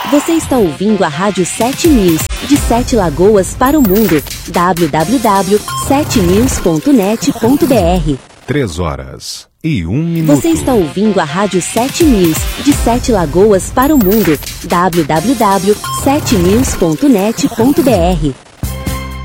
Você está ouvindo a Rádio 7 News, de 7 Lagoas para o mundo. www.7news.net.br 3h01. Você está ouvindo a Rádio 7 News, de 7 Lagoas para o mundo. www.7news.net.br